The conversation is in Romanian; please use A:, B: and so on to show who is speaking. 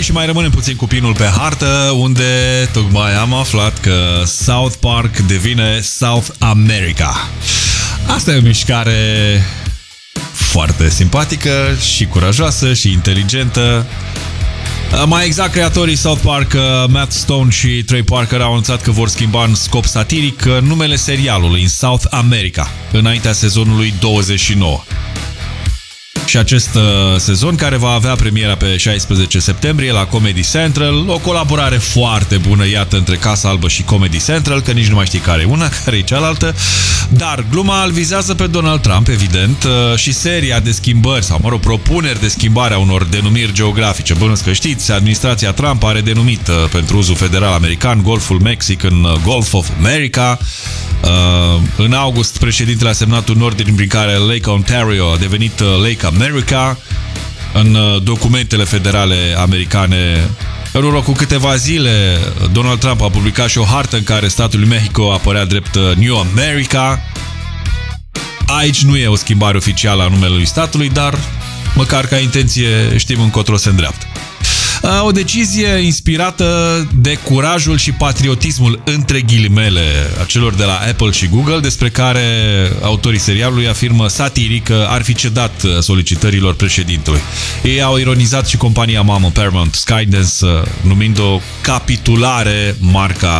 A: și mai rămânem puțin cu pinul pe hartă, unde tocmai am aflat că South Park devine South America. Asta e o mișcare foarte simpatică și curajoasă și inteligentă. Mai exact, creatorii South Park, Matt Stone și Trey Parker, au anunțat că vor schimba în scop satiric numele serialului în South America, înaintea sezonului 29. Și acest sezon, care va avea premiera pe 16 septembrie la Comedy Central, o colaborare foarte bună, iată, între Casa Albă și Comedy Central, că nici nu mai știi care e una, care e cealaltă, dar gluma îl vizează pe Donald Trump, evident, și seria de schimbări, sau, mă rog, propuneri de schimbare a unor denumiri geografice. Bănuiesc că știți, administrația Trump are denumit pentru uzul federal american Golful Mexic în Gulf of America. În august, președintele a semnat un ordin prin care Lake Ontario a devenit Lake America în documentele federale americane. În urmă cu câteva zile, Donald Trump a publicat și o hartă în care statul Mexico apărea drept New America. Aici nu e o schimbare oficială a numelui statului, dar măcar ca intenție știm încotro se îndreaptă. O decizie inspirată de curajul și patriotismul, între ghilimele, a celor de la Apple și Google, despre care autorii serialului afirmă satiric că ar fi cedat solicitărilor președintelui. Ei au ironizat și compania mamă Paramount Skydance, numind-o capitulare marca